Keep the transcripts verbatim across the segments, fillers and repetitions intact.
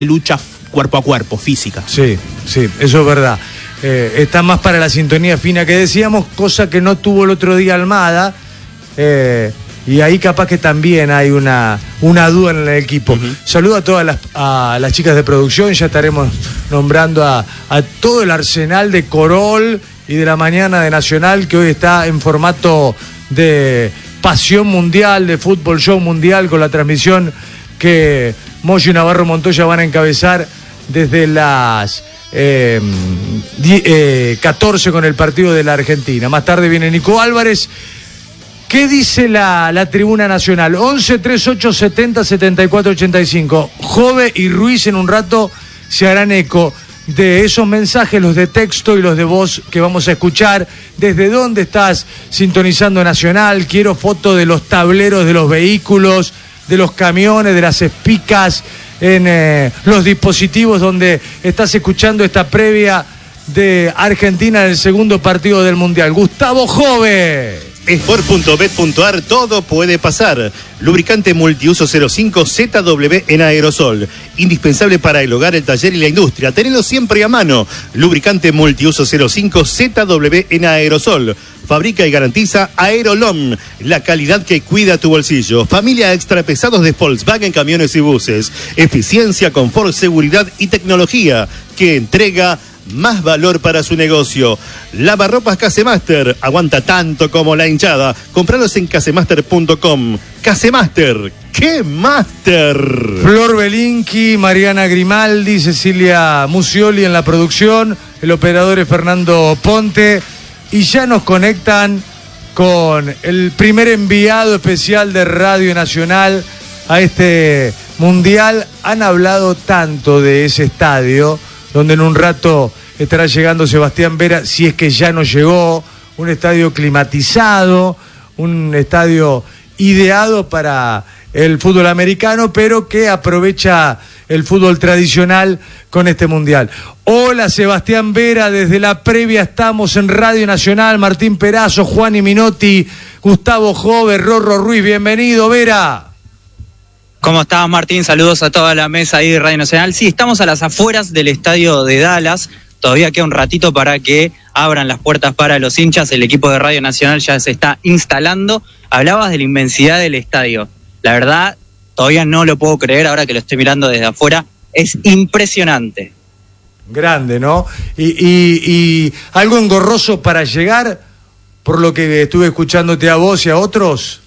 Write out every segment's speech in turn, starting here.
lucha cuerpo a cuerpo, física. Sí, sí, eso es verdad. Eh, está más para la sintonía fina que decíamos, cosa que no tuvo el otro día Almada, eh, y ahí capaz que también hay una, una duda en el equipo. Uh-huh. Saludo a todas las, a las chicas de producción, ya estaremos nombrando a, a todo el arsenal de Corol y de la mañana de Nacional, que hoy está en formato de pasión mundial, de fútbol show mundial, con la transmisión que Moyo y Navarro Montoya van a encabezar desde las eh, die, eh, catorce con el partido de la Argentina. Más tarde viene Nico Álvarez. ¿Qué dice la, la tribuna nacional? once, treinta y ocho, setenta, setenta y cuatro, ochenta y cinco. Jove y Ruiz en un rato se harán eco de esos mensajes, los de texto y los de voz que vamos a escuchar. ¿Desde dónde estás sintonizando Nacional? Quiero fotos de los tableros de los vehículos, de los camiones, de las espicas, en eh, los dispositivos donde estás escuchando esta previa de Argentina en el segundo partido del Mundial. Gustavo Jove. Sport punto bet punto ar, todo puede pasar. Lubricante multiuso cero cinco Z W en aerosol. Indispensable para el hogar, el taller y la industria. Tenelo siempre a mano. Lubricante multiuso cero cinco Z W en aerosol. Fabrica y garantiza Aerolom, la calidad que cuida tu bolsillo. Familia extra pesados de Volkswagen Camiones y Buses. Eficiencia, confort, seguridad y tecnología que entrega más valor para su negocio. Lavarropas Casemaster, aguanta tanto como la hinchada. Compralos en casemaster punto com. Casemaster, ¡qué máster! Flor Belinqui, Mariana Grimaldi, Cecilia Musioli en la producción. El operador es Fernando Ponte. Y ya nos conectan con el primer enviado especial de Radio Nacional a este Mundial. Han hablado tanto de ese estadio, donde en un rato estará llegando Sebastián Vera, si es que ya no llegó. Un estadio climatizado, un estadio ideado para el fútbol americano, pero que aprovecha el fútbol tradicional con este Mundial. Hola Sebastián Vera, desde la previa estamos en Radio Nacional. Martín Perazo, Juan y Minotti, Gustavo Jove, Rorro Ruiz, bienvenido Vera. ¿Cómo estás, Martín? Saludos a toda la mesa ahí de Radio Nacional. Sí, estamos a las afueras del estadio de Dallas. Todavía queda un ratito para que abran las puertas para los hinchas. El equipo de Radio Nacional ya se está instalando. Hablabas de la inmensidad del estadio. La verdad, todavía no lo puedo creer ahora que lo estoy mirando desde afuera. Es impresionante. Grande, ¿no? Y, y, y algo engorroso para llegar, por lo que estuve escuchándote a vos y a otros.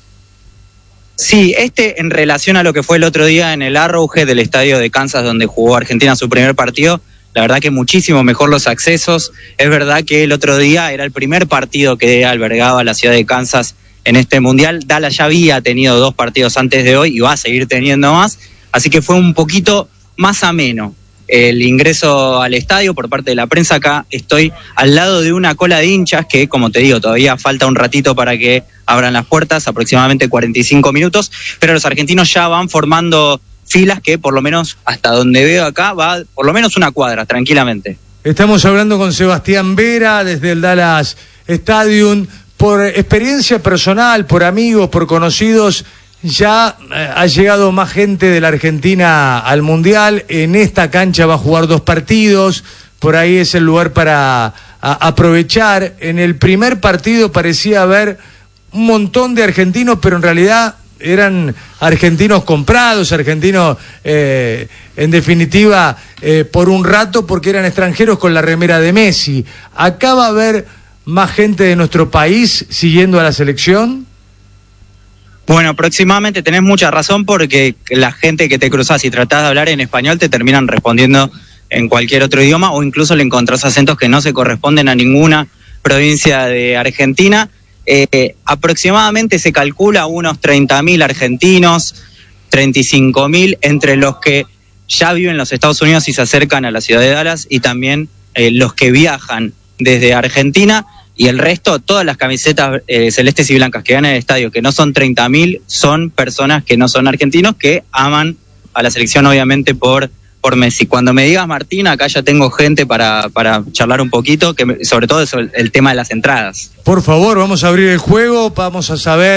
Sí, este en relación a lo que fue el otro día en el Arrowhead del estadio de Kansas donde jugó Argentina su primer partido, la verdad que muchísimo mejor los accesos. Es verdad que el otro día era el primer partido que albergaba la ciudad de Kansas en este Mundial. Dallas ya había tenido dos partidos antes de hoy y va a seguir teniendo más, así que fue un poquito más ameno el ingreso al estadio por parte de la prensa. Acá estoy al lado de una cola de hinchas que, como te digo, todavía falta un ratito para que abran las puertas, aproximadamente cuarenta y cinco minutos, pero los argentinos ya van formando filas que por lo menos hasta donde veo acá va por lo menos una cuadra, tranquilamente. Estamos hablando con Sebastián Vera desde el Dallas Stadium. Por experiencia personal, por amigos, por conocidos, ya eh, ha llegado más gente de la Argentina al Mundial. En esta cancha va a jugar dos partidos, por ahí es el lugar para a, aprovechar. En el primer partido parecía haber un montón de argentinos, pero en realidad eran argentinos comprados, argentinos eh, en definitiva eh, por un rato, porque eran extranjeros con la remera de Messi. ¿Acá va a haber más gente de nuestro país siguiendo a la selección? Bueno, aproximadamente tenés mucha razón, porque la gente que te cruzás y tratás de hablar en español te terminan respondiendo en cualquier otro idioma, o incluso le encontrás acentos que no se corresponden a ninguna provincia de Argentina. Eh, aproximadamente se calcula unos treinta mil argentinos, treinta y cinco mil, entre los que ya viven en los Estados Unidos y se acercan a la ciudad de Dallas, y también eh, los que viajan desde Argentina. Y el resto, todas las camisetas eh, celestes y blancas que van en el estadio, que no son treinta mil, son personas que no son argentinos, que aman a la selección obviamente por, por Messi. Cuando me digas, Martín, acá ya tengo gente para, para charlar un poquito, que me, sobre todo sobre el tema de las entradas. Por favor, vamos a abrir el juego, vamos a saber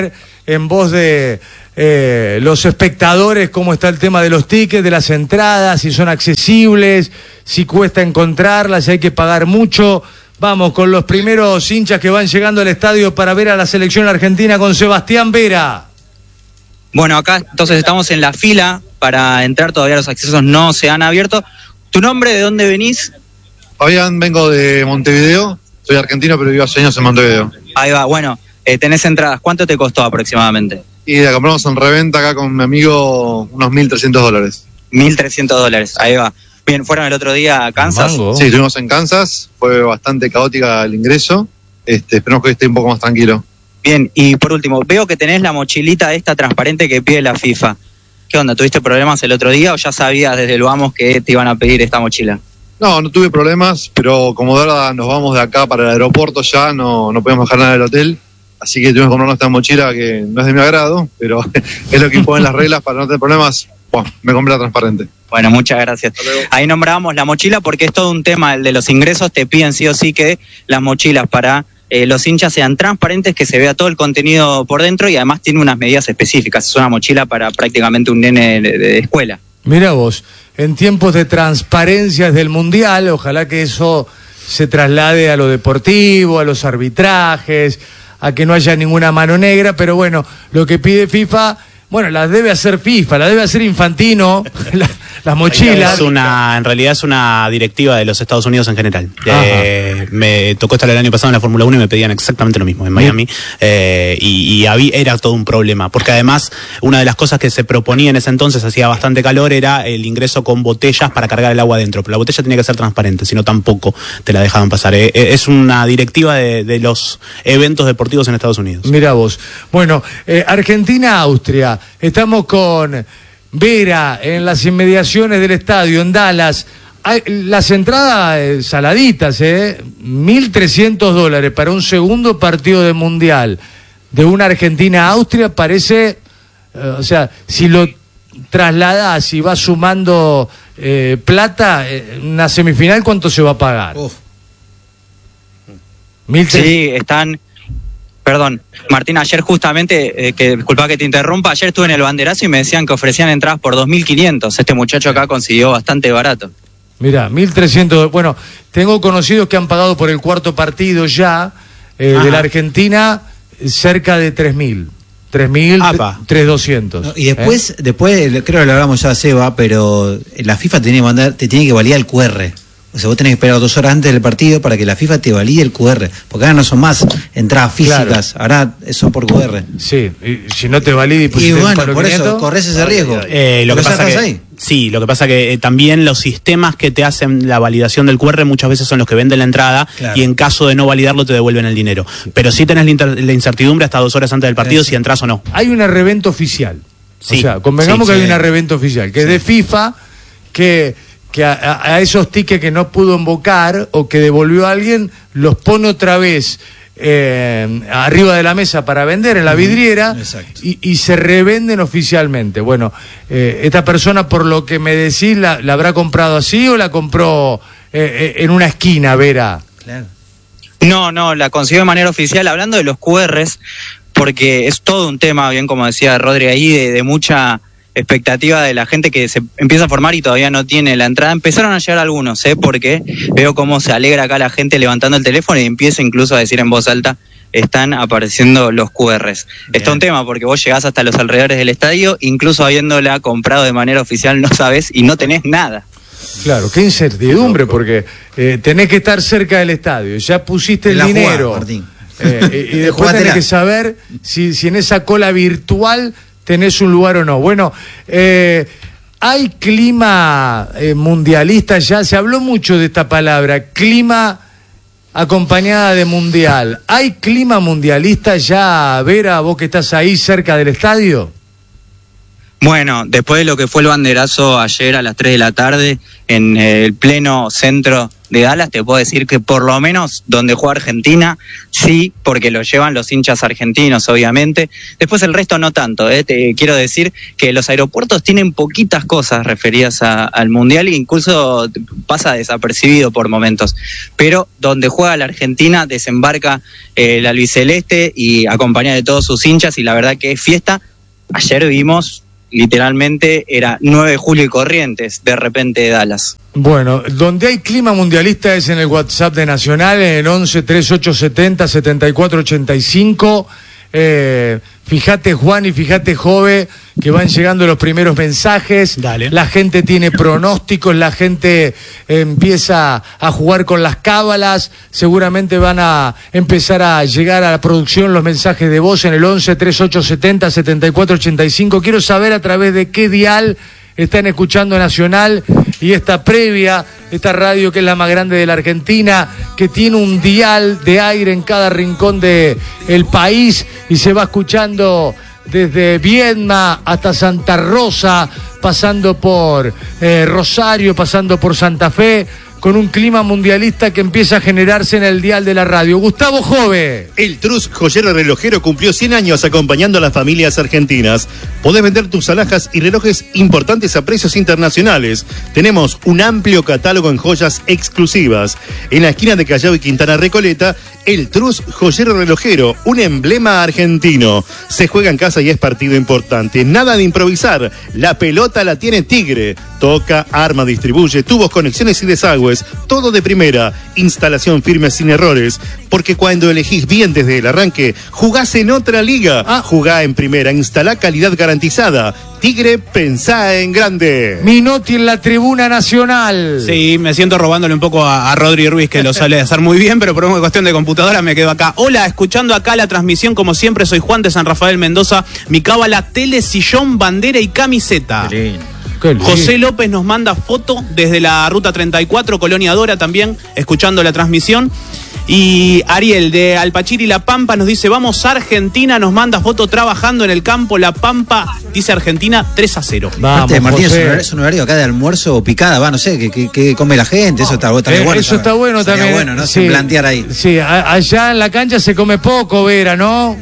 en voz de eh, los espectadores, cómo está el tema de los tickets, de las entradas, si son accesibles, si cuesta encontrarlas, si hay que pagar mucho. Vamos con los primeros hinchas que van llegando al estadio para ver a la selección argentina con Sebastián Vera. Bueno, acá entonces estamos en la fila para entrar, todavía los accesos no se han abierto. ¿Tu nombre, de dónde venís? Fabián, vengo de Montevideo, soy argentino pero vivo hace años en Montevideo. Ahí va, bueno, eh, tenés entradas, ¿cuánto te costó aproximadamente? Y la compramos en reventa acá con mi amigo unos mil trescientos dólares. mil trescientos dólares, ahí va. Bien, ¿fueron el otro día a Kansas? Mango. Sí, estuvimos en Kansas, fue bastante caótica el ingreso, este, esperemos que esté un poco más tranquilo. Bien, y por último, veo que tenés la mochilita esta transparente que pide la FIFA. ¿Qué onda? ¿Tuviste problemas el otro día o ya sabías desde el vamos que te iban a pedir esta mochila? No, no tuve problemas, pero como de verdad nos vamos de acá para el aeropuerto ya, no, no podemos bajar nada del hotel, así que tuvimos que comprarnos esta mochila que no es de mi agrado, pero es lo que imponen las reglas para no tener problemas. Bueno, me compré la transparente. Bueno, muchas gracias. Ahí nombrábamos la mochila porque es todo un tema, el de los ingresos, te piden sí o sí que las mochilas para eh, los hinchas sean transparentes, que se vea todo el contenido por dentro y además tiene unas medidas específicas, es una mochila para prácticamente un nene de, de escuela. Mira vos, en tiempos de transparencias del Mundial, ojalá que eso se traslade a lo deportivo, a los arbitrajes, a que no haya ninguna mano negra, pero bueno, lo que pide FIFA, bueno, las debe hacer FIFA, la debe hacer Infantino, la, las mochilas. Es una, en realidad es una directiva de los Estados Unidos en general. Eh, me tocó estar el año pasado en la Fórmula uno y me pedían exactamente lo mismo en Miami. Eh, y y había, era todo un problema, porque además una de las cosas que se proponía en ese entonces, hacía bastante calor, era el ingreso con botellas para cargar el agua adentro, pero la botella tenía que ser transparente, si no tampoco te la dejaban pasar. Eh, es una directiva de, de los eventos deportivos en Estados Unidos. Mira vos. Bueno, eh, Argentina-Austria. Estamos con Vera en las inmediaciones del estadio, en Dallas. Hay, las entradas eh, saladitas, ¿eh? mil trescientos dólares para un segundo partido de Mundial de una Argentina-Austria parece, eh, o sea, si lo trasladás y vas sumando eh, plata, eh, una semifinal, ¿cuánto se va a pagar? Uf. Sí, están... Perdón, Martín, ayer justamente, eh, que disculpa que te interrumpa, ayer estuve en el banderazo y me decían que ofrecían entradas por dos mil quinientos. Este muchacho acá consiguió bastante barato. Mira, mil trescientos, bueno, tengo conocidos que han pagado por el cuarto partido ya, eh, de la Argentina, cerca de tres mil. tres mil, tres mil doscientos. No, y después, ¿eh? después, creo que lo hablamos ya, Seba, pero la FIFA te tiene que mandar, te tiene que validar el cu erre. O sea, vos tenés que esperar dos horas antes del partido para que la FIFA te valide el cu erre. Porque ahora no son más entradas físicas, claro. Ahora son por cu erre. Sí, y si no te valida y pusiste y bueno, por quinientos, eso corres ese riesgo. Eh, lo que pasa que, ahí. Sí, lo que pasa que eh, también los sistemas que te hacen la validación del cu erre muchas veces son los que venden la entrada, claro. Y en caso de no validarlo te devuelven el dinero. Pero sí tenés la, inter- la incertidumbre hasta dos horas antes del partido sí. Si entras o no. Hay una reventa oficial. Sí. O sea, convengamos sí, que sí. hay una reventa oficial, que sí. Es de FIFA, que... que a, a esos tickets que no pudo invocar o que devolvió a alguien, los pone otra vez eh, arriba de la mesa para vender en la vidriera y, y se revenden oficialmente. Bueno, eh, esta persona, por lo que me decís, ¿la, la habrá comprado así o la compró eh, en una esquina, Vera? Claro. No, no, la consiguió de manera oficial, hablando de los cu erres, porque es todo un tema, bien como decía Rodri ahí, de, de mucha... expectativa de la gente que se empieza a formar y todavía no tiene la entrada. Empezaron a llegar algunos, ¿eh? Porque veo cómo se alegra acá la gente levantando el teléfono y empieza incluso a decir en voz alta, están apareciendo los cu erres. Bien. Está un tema porque vos llegás hasta los alrededores del estadio, incluso habiéndola comprado de manera oficial no sabés y no tenés nada. Claro, qué incertidumbre, porque eh, tenés que estar cerca del estadio, ya pusiste el dinero. Jugada, Martín. Eh, y, y después tenés que saber si, si en esa cola virtual tenés un lugar o no. Bueno, eh, hay clima eh, mundialista ya, se habló mucho de esta palabra, clima acompañada de mundial. ¿Hay clima mundialista ya, Vera, vos que estás ahí cerca del estadio? Bueno, después de lo que fue el banderazo ayer a las tres de la tarde en el pleno centro de Dallas, te puedo decir que por lo menos donde juega Argentina, sí, porque lo llevan los hinchas argentinos, obviamente. Después el resto no tanto, ¿eh? Te quiero decir que los aeropuertos tienen poquitas cosas referidas a, al Mundial e incluso pasa desapercibido por momentos. Pero donde juega la Argentina desembarca eh, la albiceleste y acompañada de todos sus hinchas y la verdad que es fiesta. Ayer vimos... literalmente era nueve de julio y Corrientes, de repente de Dallas. Bueno, donde hay clima mundialista es en el WhatsApp de Nacional, en el once treinta y ocho setenta setenta y cuatro ochenta y cinco. Eh, fíjate Juan y fíjate Jove que van llegando los primeros mensajes. Dale. La gente tiene pronósticos, la gente eh, empieza a jugar con las cábalas. Seguramente van a empezar a llegar a la producción los mensajes de voz en el once treinta y ocho setenta setenta y cuatro ochenta y cinco. Quiero saber a través de qué dial están escuchando Nacional y esta previa, esta radio que es la más grande de la Argentina, que tiene un dial de aire en cada rincón de el país y se va escuchando desde Viedma hasta Santa Rosa, pasando por eh, Rosario, pasando por Santa Fe, con un clima mundialista que empieza a generarse en el dial de la radio. Gustavo Jove. El Trus Joyero Relojero cumplió cien años acompañando a las familias argentinas. Podés vender tus alhajas y relojes importantes a precios internacionales. Tenemos un amplio catálogo en joyas exclusivas. En la esquina de Callao y Quintana Recoleta, el Trus Joyero Relojero, un emblema argentino. Se juega en casa y es partido importante. Nada de improvisar. La pelota la tiene Tigre. Toca, arma, distribuye, tubos, conexiones y desagües. Todo de primera. Instalación firme sin errores. Porque cuando elegís bien desde el arranque, jugás en otra liga. Ah. Jugá en primera. Instalá calidad garantizada. Tigre, pensá en grande. Minotti en la tribuna nacional. Sí, me siento robándole un poco a, a Rodri Ruiz, que lo sale hacer muy bien, pero por una cuestión de computadora me quedo acá. Hola, escuchando acá la transmisión, como siempre, soy Juan de San Rafael Mendoza. Mi cábala, tele, sillón, bandera y camiseta. Qué lindo. José López nos manda foto desde la ruta treinta y cuatro, Colonia Dora también, escuchando la transmisión. Y Ariel de Alpachiri La Pampa nos dice, vamos Argentina, nos manda foto trabajando en el campo La Pampa, dice Argentina tres a cero. Vamos, Aparte, Martín, es un, José. horario, es un horario acá de almuerzo o picada, va, no sé, que, que, que come la gente, eso está, está Eh, bueno. eso está bueno Estaría también. bueno, ¿no? Sí, Sin plantear ahí. Sí, a- allá en la cancha se come poco, Vera, ¿no?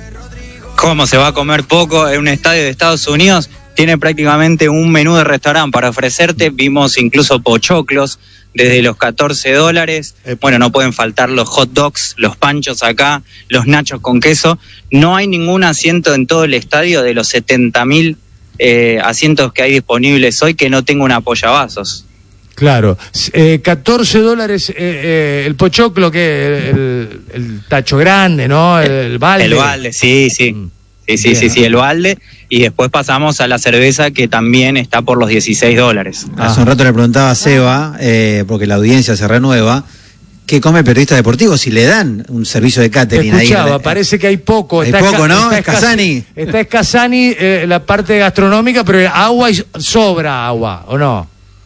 ¿Cómo se va a comer poco en un estadio de Estados Unidos? Tiene prácticamente un menú de restaurante para ofrecerte. Vimos incluso pochoclos desde los catorce dólares. Bueno, no pueden faltar los hot dogs, los panchos acá, los nachos con queso. No hay ningún asiento en todo el estadio de los setenta mil eh, asientos que hay disponibles hoy que no tenga un apoyavasos. Claro. Eh, catorce dólares eh, eh, el pochoclo, que el, el tacho grande, ¿no? El, el balde. El balde, sí, sí. Sí, sí, sí, sí, el balde. Y después pasamos a la cerveza, que también está por los dieciséis dólares. Hace un rato le preguntaba a Seba, eh, porque la audiencia se renueva, ¿qué come el periodista deportivo si le dan un servicio de Te catering ahí? escuchaba, parece que hay poco. Hay Está poco, esca- ¿no? Está Es Casani. Está Casani, eh, la parte gastronómica, pero agua y sobra agua, ¿o no?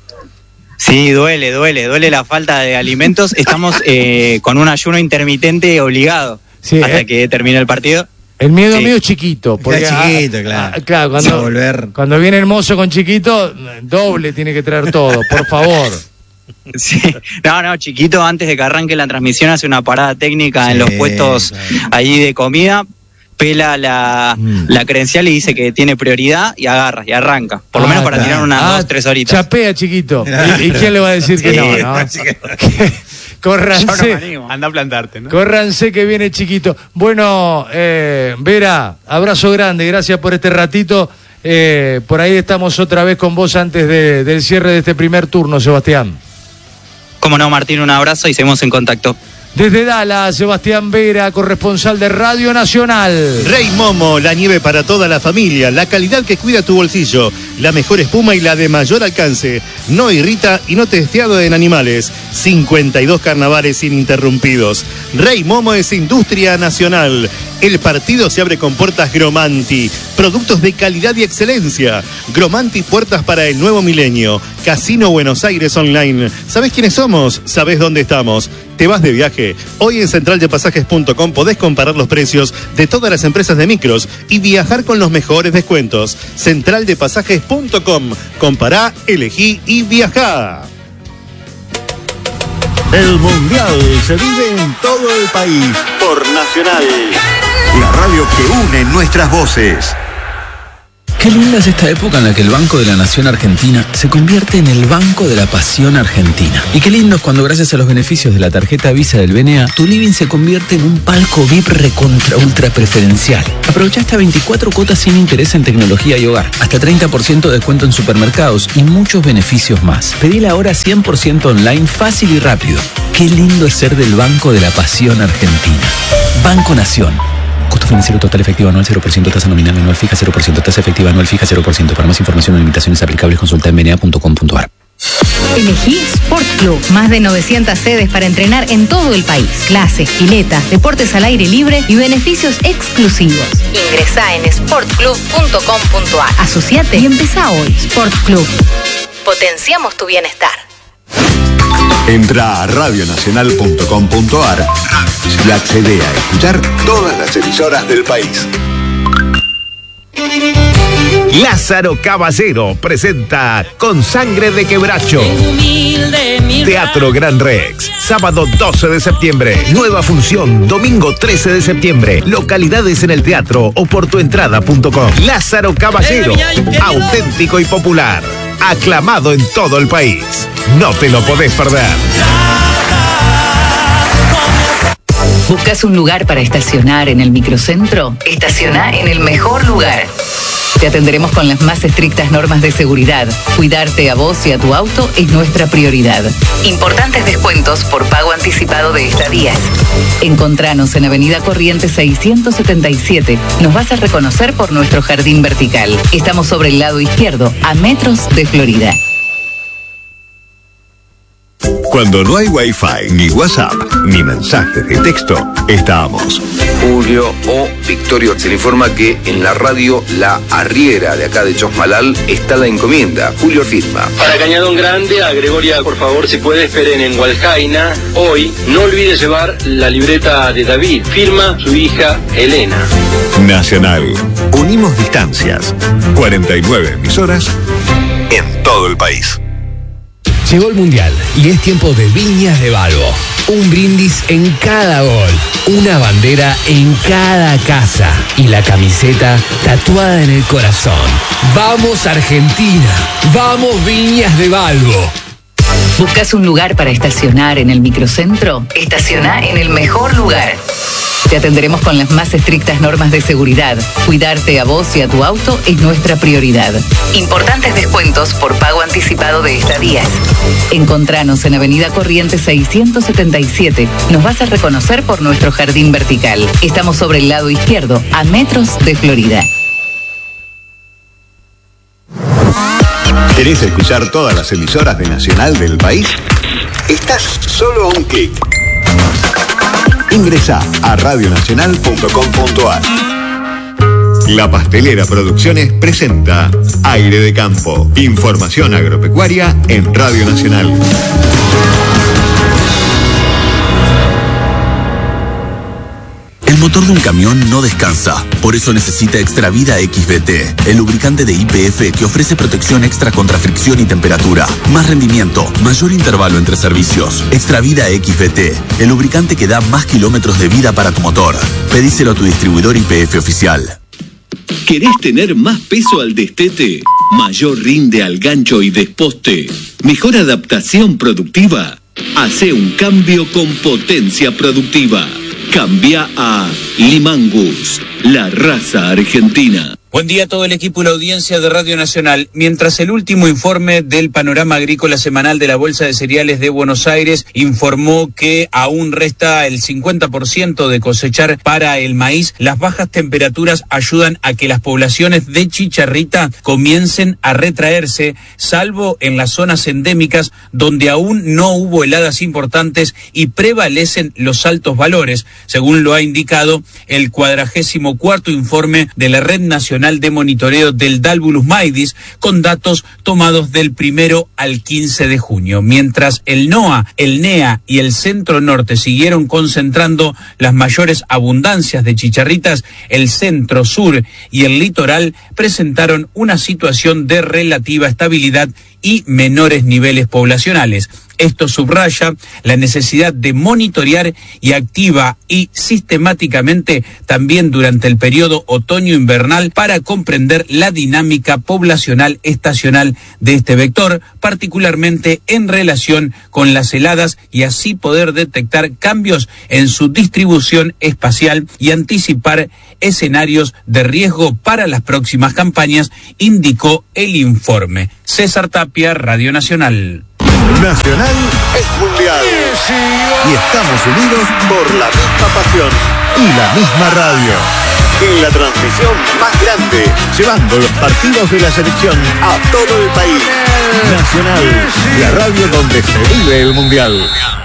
Sí, duele, duele, duele la falta de alimentos. Estamos eh, con un ayuno intermitente obligado Sí, hasta eh. que termine el partido. El miedo Sí. mío es chiquito. Porque, Está chiquito, claro. ah, claro, Va a cuando, volver. cuando viene el mozo con chiquito, doble tiene que traer todo, por favor. Sí. No, no, chiquito, antes de que arranque la transmisión hace una parada técnica en Sí, los puestos claro. ahí de comida, pela la, Mm. la credencial y dice que tiene prioridad y agarra, y arranca. Por lo Ah, menos para claro. tirar unas Ah, dos, tres horitas. Chapea, chiquito. ¿Y, y quién le va a decir que Sí, no, no? así que- Yo no me Córranse. animo. Anda a plantarte, ¿no? Córranse que viene chiquito. Bueno, eh, Vera, abrazo grande, gracias por este ratito. Eh, por ahí estamos otra vez con vos antes de- del cierre de este primer turno, Sebastián. Cómo no, Martín, un abrazo y seguimos en contacto. Desde Dallas, Sebastián Vera, corresponsal de Radio Nacional. Rey Momo, la nieve para toda la familia, la calidad que cuida tu bolsillo, la mejor espuma y la de mayor alcance. No irrita y no testeado en animales. cincuenta y dos carnavales ininterrumpidos. Rey Momo es industria nacional. El partido se abre con puertas Gromanti. Productos de calidad y excelencia. Gromanti, puertas para el nuevo milenio. Casino Buenos Aires Online. ¿Sabés quiénes somos? ¿Sabés dónde estamos? ¿Te vas de viaje? Hoy en central de pasajes punto com podés comparar los precios de todas las empresas de micros y viajar con los mejores descuentos. central de pasajes punto com. Compará, elegí y viajá. El Mundial se vive en todo el país por Nacional, la radio que une nuestras voces. Qué linda es esta época en la que el Banco de la Nación Argentina se convierte en el Banco de la Pasión Argentina. Y qué lindo es cuando, gracias a los beneficios de la tarjeta Visa del B N A, tu living se convierte en un palco V I P recontra ultra preferencial. Aprovecha hasta veinticuatro cuotas sin interés en tecnología y hogar, hasta treinta por ciento de descuento en supermercados y muchos beneficios más. Pedila ahora cien por ciento online, fácil y rápido. Qué lindo es ser del Banco de la Pasión Argentina. Banco Nación. Costo financiero total efectivo anual cero por ciento, tasa nominal anual fija cero por ciento, tasa efectiva anual fija cero por ciento. Para más información o limitaciones aplicables, consulta en b n a punto com punto a r. Elegí Sport Club. Más de novecientas sedes para entrenar en todo el país. Clases, piletas, deportes al aire libre y beneficios exclusivos. Ingresá en sport club punto com punto a r. Asociate y empezá hoy. Sport Club. Potenciamos tu bienestar. Entra a radio nacional punto com punto a r y accede a escuchar todas las emisoras del país. Lázaro Caballero presenta Con Sangre de Quebracho. Teatro Gran Rex, sábado doce de septiembre. Nueva función, domingo trece de septiembre. Localidades en el teatro o por tuentrada punto com. Lázaro Caballero, auténtico y popular. Aclamado en todo el país. No te lo podés perder. ¿Buscas un lugar para estacionar en el microcentro? Estaciona en el mejor lugar. Te atenderemos con las más estrictas normas de seguridad. Cuidarte a vos y a tu auto es nuestra prioridad. Importantes descuentos por pago anticipado de estadías. Encontranos en Avenida Corrientes seiscientos setenta y siete. Nos vas a reconocer por nuestro jardín vertical. Estamos sobre el lado izquierdo, a metros de Florida. Cuando no hay Wi-Fi, ni WhatsApp, ni mensajes de texto, estamos. Julio o Victorio se le informa que en la radio La Arriera de acá de Chosmalal está la encomienda. Julio firma. Para Cañadón Grande, a Gregoria, por favor, si puede, esperen en Hualjaina. Hoy, no olvide llevar la libreta de David. Firma su hija Elena. Nacional. Unimos distancias. cuarenta y nueve emisoras en todo el país. Llegó el Mundial y es tiempo de Viñas de Balbo. Un brindis en cada gol, una bandera en cada casa y la camiseta tatuada en el corazón. ¡Vamos Argentina! ¡Vamos Viñas de Balbo! ¿Buscas un lugar para estacionar en el microcentro? Estaciona en el mejor lugar. Te atenderemos con las más estrictas normas de seguridad. Cuidarte a vos y a tu auto es nuestra prioridad. Importantes descuentos por pago anticipado de estadías. Encontranos en Avenida Corrientes seiscientos setenta y siete. Nos vas a reconocer por nuestro jardín vertical. Estamos sobre el lado izquierdo, a metros de Florida. ¿Querés escuchar todas las emisoras de Nacional del país? Estás solo a un clic. Ingresá a radio nacional punto com punto a r. La Pastelera Producciones presenta Aire de Campo. Información agropecuaria en Radio Nacional. El motor de un camión no descansa, por eso necesita Extravida X V T, el lubricante de Y P F que ofrece protección extra contra fricción y temperatura, más rendimiento, mayor intervalo entre servicios. Extravida X V T, el lubricante que da más kilómetros de vida para tu motor. Pedíselo a tu distribuidor Y P F oficial. ¿Querés tener más peso al destete? ¿Mayor rinde al gancho y desposte? ¿Mejor adaptación productiva? Hace un cambio con potencia productiva. Cambia a Limangus, la raza argentina. Buen día a todo el equipo y la audiencia de Radio Nacional. Mientras el último informe del panorama agrícola semanal de la Bolsa de Cereales de Buenos Aires informó que aún resta el cincuenta por ciento de cosechar para el maíz, las bajas temperaturas ayudan a que las poblaciones de chicharrita comiencen a retraerse, salvo en las zonas endémicas donde aún no hubo heladas importantes y prevalecen los altos valores, según lo ha indicado el cuadragésimo cuarto informe de la Red Nacional Nacional de Monitoreo del Dalvulus maidis, con datos tomados del primero al quince de junio. Mientras el NOA, el NEA y el Centro Norte siguieron concentrando las mayores abundancias de chicharritas, el Centro Sur y el Litoral presentaron una situación de relativa estabilidad y menores niveles poblacionales. Esto subraya la necesidad de monitorear y activa y sistemáticamente también durante el periodo otoño-invernal para comprender la dinámica poblacional estacional de este vector, particularmente en relación con las heladas, y así poder detectar cambios en su distribución espacial y anticipar escenarios de riesgo para las próximas campañas, indicó el informe. César Tapia, Radio Nacional. Nacional es mundial. Y estamos unidos por la misma pasión y la misma radio. En la transmisión más grande, llevando los partidos de la selección a todo el país. Nacional, la radio donde se vive el mundial.